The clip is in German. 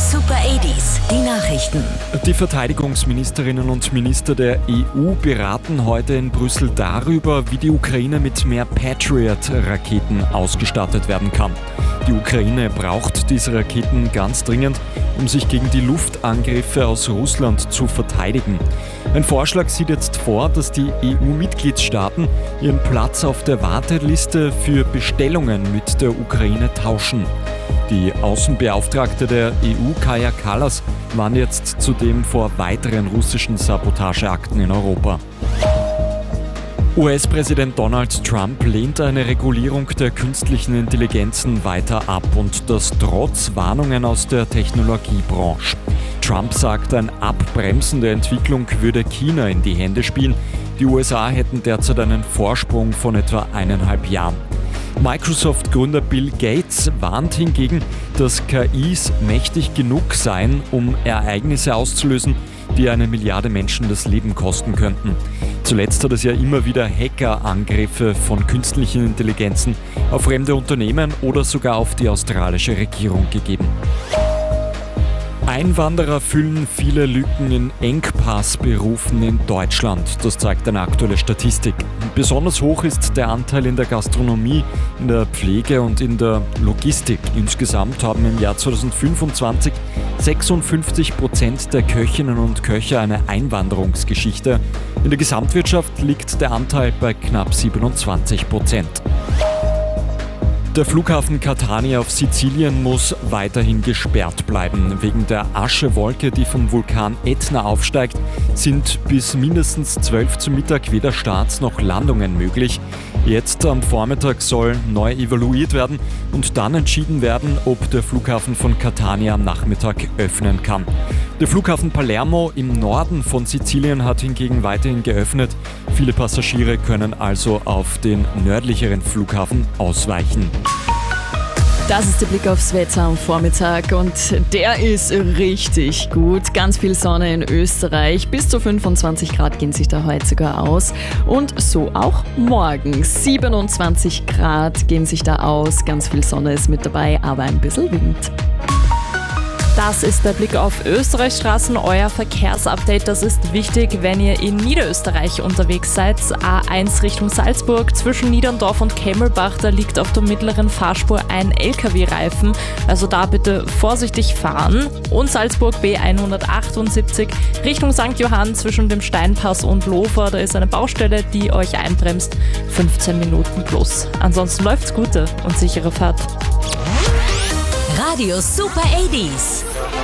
Super 80s, die Nachrichten. Die Verteidigungsministerinnen und Minister der EU beraten heute in Brüssel darüber, wie die Ukraine mit mehr Patriot-Raketen ausgestattet werden kann. Die Ukraine braucht diese Raketen ganz dringend, um sich gegen die Luftangriffe aus Russland zu verteidigen. Ein Vorschlag sieht jetzt vor, dass die EU-Mitgliedstaaten ihren Platz auf der Warteliste für Bestellungen mit der Ukraine tauschen. Die Außenbeauftragte der EU, Kaja Kallas, warnt jetzt zudem vor weiteren russischen Sabotageakten in Europa. US-Präsident Donald Trump lehnt eine Regulierung der künstlichen Intelligenzen weiter ab und das trotz Warnungen aus der Technologiebranche. Trump sagt, ein Abbremsen der Entwicklung würde China in die Hände spielen. Die USA hätten derzeit einen Vorsprung von etwa 1,5 Jahren. Microsoft-Gründer Bill Gates warnt hingegen, dass KIs mächtig genug seien, um Ereignisse auszulösen, die 1 Milliarde Menschen das Leben kosten könnten. Zuletzt hat es ja immer wieder Hackerangriffe von künstlichen Intelligenzen auf fremde Unternehmen oder sogar auf die australische Regierung gegeben. Einwanderer füllen viele Lücken in Engpassberufen in Deutschland. Das zeigt eine aktuelle Statistik. Besonders hoch ist der Anteil in der Gastronomie, in der Pflege und in der Logistik. Insgesamt haben im Jahr 2025 56% der Köchinnen und Köche eine Einwanderungsgeschichte. In der Gesamtwirtschaft liegt der Anteil bei knapp 27%. Der Flughafen Catania auf Sizilien muss weiterhin gesperrt bleiben. Wegen der Aschewolke, die vom Vulkan Ätna aufsteigt, sind bis mindestens 12 zum Mittag weder Starts noch Landungen möglich. Jetzt am Vormittag soll neu evaluiert werden und dann entschieden werden, ob der Flughafen von Catania am Nachmittag öffnen kann. Der Flughafen Palermo im Norden von Sizilien hat hingegen weiterhin geöffnet. Viele Passagiere können also auf den nördlicheren Flughafen ausweichen. Das ist der Blick aufs Wetter am Vormittag und der ist richtig gut. Ganz viel Sonne in Österreich. Bis zu 25 Grad gehen sich da heute sogar aus. Und so auch morgen. 27 Grad gehen sich da aus. Ganz viel Sonne ist mit dabei, aber ein bisschen Wind. Das ist der Blick auf Österreichs Straßen, euer Verkehrsupdate. Das ist wichtig, wenn ihr in Niederösterreich unterwegs seid. A1 Richtung Salzburg, zwischen Niederndorf und Kemmelbach, da liegt auf der mittleren Fahrspur ein LKW-Reifen. Also da bitte vorsichtig fahren. Und Salzburg B178 Richtung St. Johann zwischen dem Steinpass und Lofer. Da ist eine Baustelle, die euch einbremst. 15 Minuten plus. Ansonsten läuft's gute und sichere Fahrt. Radio Super 80s.